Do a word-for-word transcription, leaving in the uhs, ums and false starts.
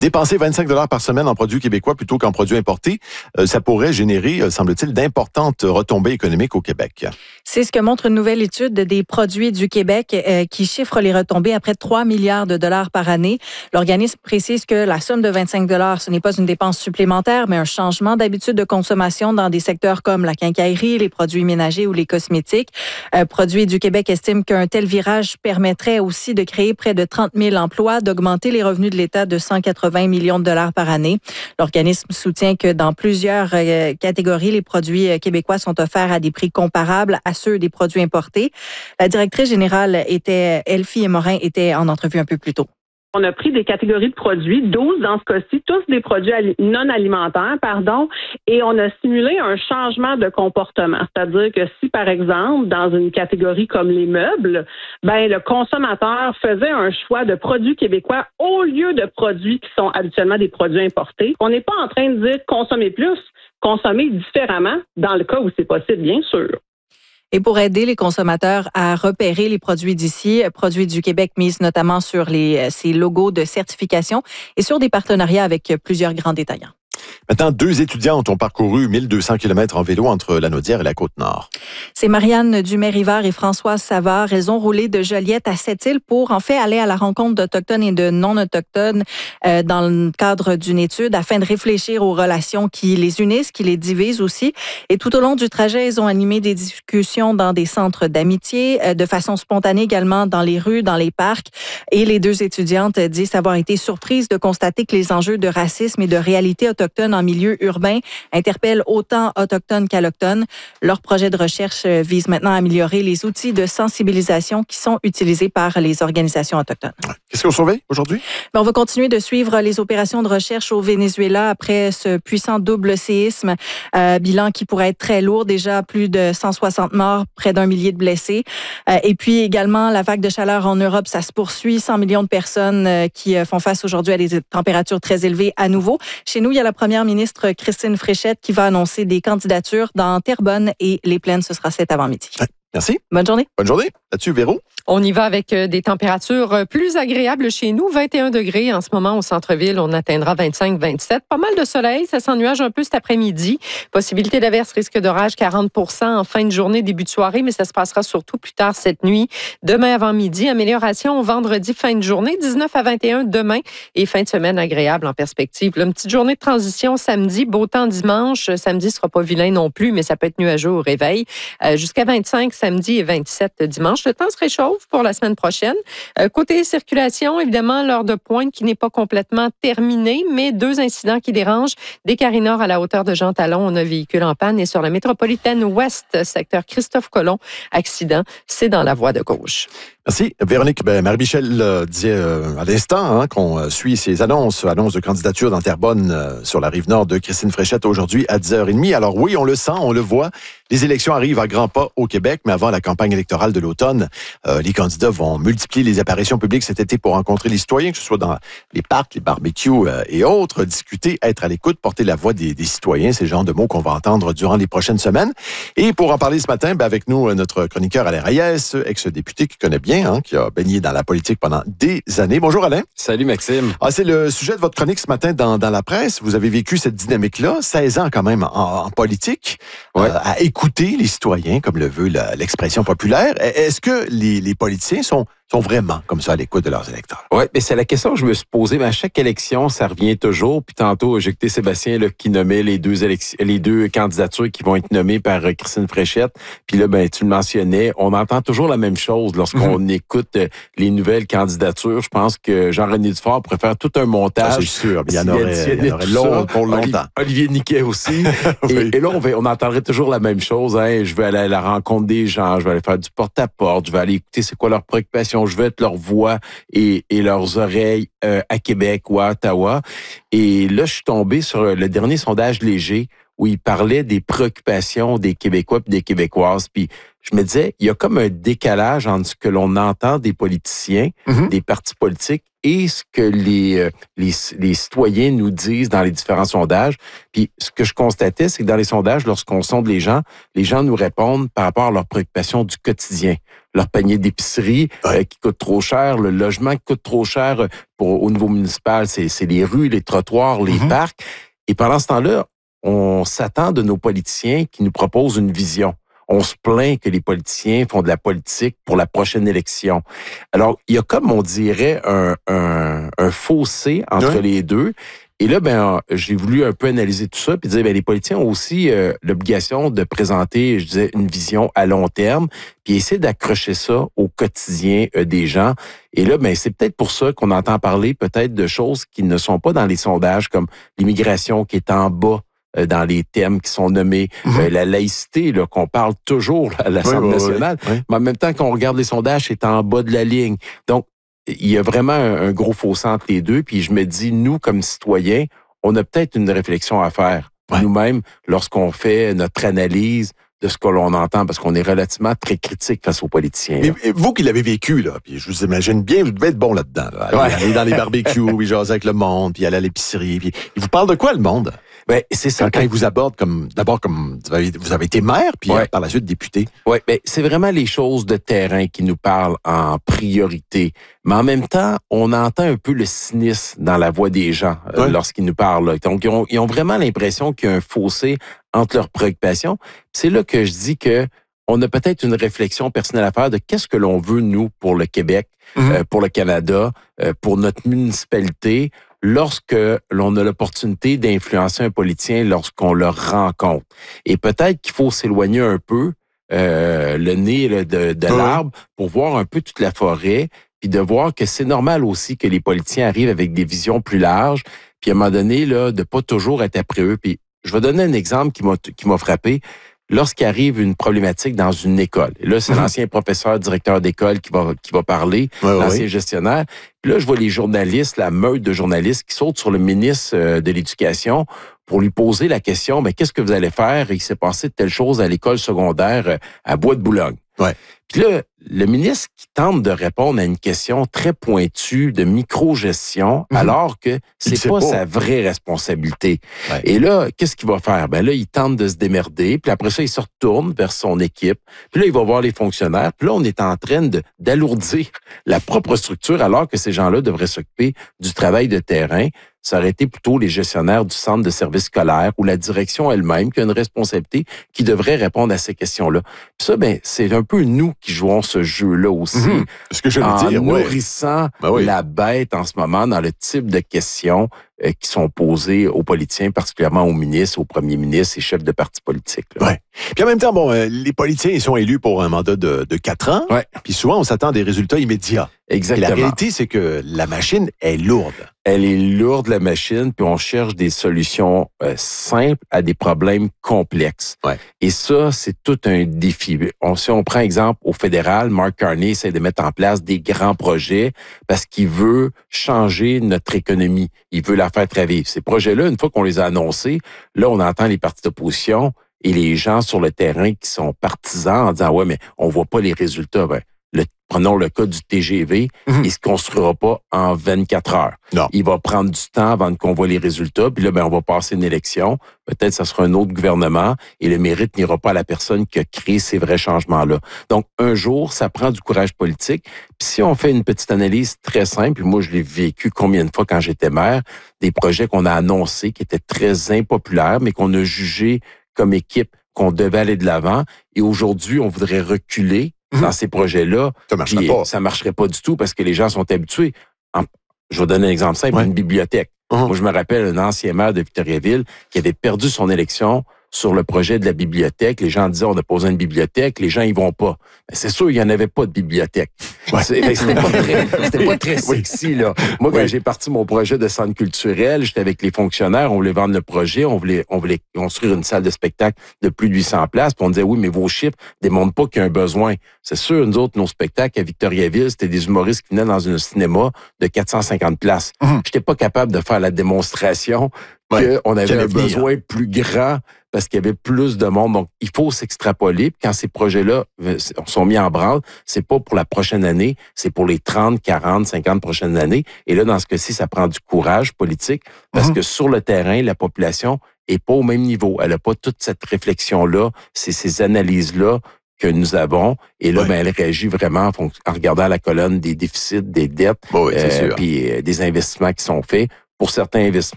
Dépenser vingt-cinq dollars par semaine en produits québécois plutôt qu'en produits importés, euh, ça pourrait générer, euh, semble-t-il, d'importantes retombées économiques au Québec. C'est ce que montre une nouvelle étude des produits du Québec euh, qui chiffre les retombées à près de trois milliards de dollars par année. L'organisme précise que la somme de vingt-cinq dollars, ce n'est pas une dépense supplémentaire, mais un changement d'habitude de consommation dans des secteurs comme la quincaillerie, les produits ménagers ou les cosmétiques. Euh, Produits du Québec estime qu'un tel virage permettrait aussi de créer près de trente mille emplois, d'augmenter les revenus de l'État de cent quatre-vingts millions de dollars par année. L'organisme soutient que dans plusieurs euh, catégories, les produits euh, québécois sont offerts à des prix comparables à ceux des produits importés. La directrice générale était, Elfie Morin, était en entrevue un peu plus tôt. On a pris des catégories de produits, douze dans ce cas-ci, tous des produits non alimentaires, pardon, et on a simulé un changement de comportement. C'est-à-dire que si, par exemple, dans une catégorie comme les meubles, ben le consommateur faisait un choix de produits québécois au lieu de produits qui sont habituellement des produits importés. On n'est pas en train de dire consommer plus, consommer différemment, dans le cas où c'est possible, bien sûr. Et pour aider les consommateurs à repérer les produits d'ici, Produits du Québec mise notamment sur les, ces logos de certification et sur des partenariats avec plusieurs grands détaillants. Maintenant, deux étudiantes ont parcouru mille deux cents kilomètres en vélo entre la Naudière et la Côte-Nord. C'est Marianne Dumais-Rivard et Françoise Savard. Elles ont roulé de Joliette à Sept-Îles pour en fait aller à la rencontre d'Autochtones et de non-Autochtones euh, dans le cadre d'une étude afin de réfléchir aux relations qui les unissent, qui les divisent aussi. Et tout au long du trajet, elles ont animé des discussions dans des centres d'amitié, euh, de façon spontanée également dans les rues, dans les parcs. Et les deux étudiantes disent avoir été surprises de constater que les enjeux de racisme et de réalité autochtone en milieu urbain interpellent autant autochtones qu'allochtones. Leur projet de recherche vise maintenant à améliorer les outils de sensibilisation qui sont utilisés par les organisations autochtones. Qu'est-ce qu'on surveille aujourd'hui? On va continuer de suivre les opérations de recherche au Venezuela après ce puissant double séisme. Euh, bilan qui pourrait être très lourd. Déjà plus de cent soixante morts, près d'un millier de blessés. Euh, et puis également, la vague de chaleur en Europe, ça se poursuit. cent millions de personnes euh, qui font face aujourd'hui à des températures très élevées à nouveau. Chez nous, il y a la première ministre Christine Fréchette qui va annoncer des candidatures dans Terrebonne et Les Plaines. Ce sera cet avant-midi. Merci. Bonne journée. Bonne journée. Là-dessus, Véro? On y va avec des températures plus agréables chez nous. vingt et un degrés en ce moment au centre-ville. On atteindra vingt-cinq vingt-sept. Pas mal de soleil. Ça s'ennuage un peu cet après-midi. Possibilité d'averse, risque d'orage quarante pour cent en fin de journée, début de soirée, mais ça se passera surtout plus tard cette nuit. Demain avant-midi, amélioration vendredi, fin de journée. dix-neuf à vingt et un demain et fin de semaine agréable en perspective. Là, une petite journée de transition samedi. Beau temps dimanche. Samedi sera pas vilain non plus, mais ça peut être nuageux au réveil. Euh, jusqu'à vingt-cinq samedi et vingt-sept dimanche. Le temps se réchauffe pour la semaine prochaine. Euh, côté circulation, évidemment, l'heure de pointe qui n'est pas complètement terminée, mais deux incidents qui dérangent. Des Carré-Nord à la hauteur de Jean Talon, on a un véhicule en panne et sur la métropolitaine ouest, secteur Christophe-Colomb, accident, c'est dans la voie de gauche. Merci. Véronique, ben, Marie-Michel euh, disait euh, à l'instant hein, qu'on euh, suit ces annonces, annonces de candidature dans Terrebonne euh, sur la rive nord de Christine Fréchette aujourd'hui à dix heures trente. Alors oui, on le sent, on le voit. Les élections arrivent à grands pas au Québec, mais avant la campagne électorale de l'automne, euh, les candidats vont multiplier les apparitions publiques cet été pour rencontrer les citoyens, que ce soit dans les parcs, les barbecues euh, et autres, discuter, être à l'écoute, porter la voix des, des citoyens. C'est le genre de mots qu'on va entendre durant les prochaines semaines. Et pour en parler ce matin, ben, avec nous, notre chroniqueur Alain Reyes, ex-député qui connaît bien, Hein, qui a baigné dans la politique pendant des années. Bonjour Alain. Salut Maxime. Ah, c'est le sujet de votre chronique ce matin dans, dans la presse. Vous avez vécu cette dynamique-là, seize ans quand même en, en politique, ouais. euh, à écouter les citoyens, comme le veut la, l'expression populaire. Est-ce que les, les politiciens sont sont vraiment comme ça à l'écoute de leurs électeurs? Oui, mais c'est la question que je me suis posée. Mais à chaque élection, ça revient toujours. Puis tantôt, j'ai écouté Sébastien là, qui nommait les deux, élections, les deux candidatures qui vont être nommées par euh, Christine Fréchette. Puis là, ben, tu le mentionnais, on entend toujours la même chose lorsqu'on mmh. écoute euh, les nouvelles candidatures. Je pense que Jean-René Dufort pourrait faire tout un montage. Ah, c'est sûr. Il y en aurait, il y en aurait long, pour longtemps. Olivier Niquet aussi. oui. et, et là, on, va, on entendrait toujours la même chose. Hein. Je vais aller à la rencontre des gens, je vais aller faire du porte-à-porte, je vais aller écouter c'est quoi leurs préoccupations. Je veux être leur voix et, et leurs oreilles euh, à Québec ou à Ottawa. Et là, je suis tombé sur le dernier sondage Léger où il parlait des préoccupations des Québécois et des Québécoises. Puis je me disais, il y a comme un décalage entre ce que l'on entend des politiciens, mm-hmm. des partis politiques et ce que les, les, les citoyens nous disent dans les différents sondages. Puis ce que je constatais, c'est que dans les sondages, lorsqu'on sonde les gens, les gens nous répondent par rapport à leurs préoccupations du quotidien. leur panier d'épicerie ouais. euh, qui coûte trop cher, le logement qui coûte trop cher pour, au niveau municipal, c'est, c'est les rues, les trottoirs, les mm-hmm. parcs. Et pendant ce temps-là, on s'attend de nos politiciens qui nous proposent une vision. On se plaint que les politiciens font de la politique pour la prochaine élection. Alors, il y a comme on dirait un, un, un fossé entre oui. les deux. Et là, ben, j'ai voulu un peu analyser tout ça puis dire, ben, les politiciens ont aussi euh, l'obligation de présenter, je disais, une vision à long terme, puis essayer d'accrocher ça au quotidien euh, des gens. Et là, ben, c'est peut-être pour ça qu'on entend parler peut-être de choses qui ne sont pas dans les sondages, comme l'immigration qui est en bas dans les thèmes qui sont nommés, mm-hmm. euh, la laïcité, là, qu'on parle toujours là, à l'Assemblée oui, oui, nationale, oui, oui. mais en même temps qu'on regarde les sondages, c'est en bas de la ligne. Donc, il y a vraiment un, un gros fossé entre les deux, puis je me dis, nous, comme citoyens, on a peut-être une réflexion à faire ouais. nous-mêmes lorsqu'on fait notre analyse de ce que l'on entend, parce qu'on est relativement très critique face aux politiciens. Mais, mais vous qui l'avez vécu, là, puis je vous imagine bien, vous devez être bon là-dedans. Là. Aller, ouais. aller dans les barbecues, puis jaser avec le monde, puis aller à l'épicerie. Puis il vous parle de quoi, le monde? Ben, c'est ça. Quand, quand il vous aborde comme, d'abord comme, vous avez, vous avez été maire, puis ouais. par la suite député. Oui, ben, c'est vraiment les choses de terrain qui nous parlent en priorité. Mais en même temps, on entend un peu le cynisme dans la voix des gens euh, ouais. lorsqu'ils nous parlent. Là. Donc, ils ont, ils ont vraiment l'impression qu'il y a un fossé entre leurs préoccupations. C'est là que je dis que on a peut-être une réflexion personnelle à faire de qu'est-ce que l'on veut, nous, pour le Québec, mm-hmm. euh, pour le Canada, euh, pour notre municipalité, lorsque l'on a l'opportunité d'influencer un politicien lorsqu'on le rencontre. Et peut-être qu'il faut s'éloigner un peu euh, le nez là, de, de oui. l'arbre pour voir un peu toute la forêt, puis de voir que c'est normal aussi que les politiciens arrivent avec des visions plus larges, puis à un moment donné, là, de pas toujours être après eux. Puis je vais donner un exemple qui m'a, qui m'a frappé. Lorsqu'il arrive une problématique dans une école, et là, c'est mmh. l'ancien professeur, directeur d'école qui va qui va parler, ouais, l'ancien ouais. gestionnaire. Puis là, je vois les journalistes, la meute de journalistes qui sautent sur le ministre de l'Éducation pour lui poser la question, mais qu'est-ce que vous allez faire? Il s'est passé telle chose à l'école secondaire à Bois-de-Boulogne. Ouais. Puis là, le ministre qui tente de répondre à une question très pointue de micro-gestion, mmh. alors que c'est pas, pas sa vraie responsabilité. Ouais. Et là, qu'est-ce qu'il va faire? Ben là, il tente de se démerder, puis après ça, il se retourne vers son équipe, puis là, il va voir les fonctionnaires, puis là, on est en train de, d'alourdir la propre structure, alors que ces gens-là devraient s'occuper du travail de terrain. Ça aurait été plutôt les gestionnaires du centre de services scolaires ou la direction elle-même qui a une responsabilité qui devrait répondre à ces questions-là. Puis ça, ben, c'est un peu nous qui jouons ce jeu-là aussi. Mmh, c'est ce que je veux en dire, nourrissant ouais. ben oui. la bête en ce moment dans le type de questions euh, qui sont posées aux politiciens, particulièrement aux ministres, aux premiers ministres et chefs de partis politiques. Là. Ouais. Puis en même temps, bon, euh, les politiciens ils sont élus pour un mandat de, de quatre ans. Ouais. Puis souvent, on s'attend à des résultats immédiats. Exactement. Et la réalité, c'est que la machine est lourde. Elle est lourde, la machine, puis on cherche des solutions euh, simples à des problèmes complexes. Ouais. Et ça, c'est tout un défi. On, si on prend exemple au fédéral, Mark Carney essaie de mettre en place des grands projets parce qu'il veut changer notre économie. Il veut la faire travailler. Ces projets-là, une fois qu'on les a annoncés, là, on entend les partis d'opposition et les gens sur le terrain qui sont partisans en disant « Ouais, mais on voit pas les résultats. » Ben, le, prenons le cas du T G V, mm-hmm. il se construira pas en vingt-quatre heures. Non. Il va prendre du temps avant qu'on voit les résultats, puis là, ben, on va passer une élection. Peut-être ça sera un autre gouvernement et le mérite n'ira pas à la personne qui a créé ces vrais changements-là. Donc, un jour, ça prend du courage politique. Puis si on fait une petite analyse très simple, moi, je l'ai vécu combien de fois quand j'étais maire, des projets qu'on a annoncés qui étaient très impopulaires, mais qu'on a jugés comme équipe qu'on devait aller de l'avant. Et aujourd'hui, on voudrait reculer mmh. dans ces projets-là. Ça marcherait pas. Ça marcherait pas du tout parce que les gens sont habitués. En, je vais donner un exemple simple, ouais. une bibliothèque. Mmh. Moi, je me rappelle un ancien maire de Victoriaville qui avait perdu son élection sur le projet de la bibliothèque. Les gens disaient, on a posé une bibliothèque, les gens y vont pas. Mais c'est sûr, il y en avait pas de bibliothèque. Ouais. C'était pas très, c'était pas très sexy, là. Moi, quand oui. j'ai parti mon projet de centre culturel, j'étais avec les fonctionnaires, on voulait vendre le projet, on voulait, on voulait construire une salle de spectacle de plus de huit cents places, puis on disait, oui, mais vos chiffres démontrent pas qu'il y a un besoin. C'est sûr, nous autres, nos spectacles à Victoriaville, c'était des humoristes qui venaient dans un cinéma de quatre cent cinquante places. Mm-hmm. J'étais pas capable de faire la démonstration ouais. qu'on avait un besoin plus grand parce qu'il y avait plus de monde. Donc, il faut s'extrapoler. Puis quand ces projets-là sont mis en branle, c'est pas pour la prochaine année, c'est pour les trente, quarante, cinquante prochaines années. Et là, dans ce cas-ci, ça prend du courage politique parce mm-hmm. que sur le terrain, la population est pas au même niveau. Elle a pas toute cette réflexion-là, c'est ces analyses-là que nous avons. Et là, oui. ben, elle réagit vraiment en, fonction, en regardant la colonne des déficits, des dettes, oui, euh, puis euh, des investissements qui sont faits. Pour certains investissements,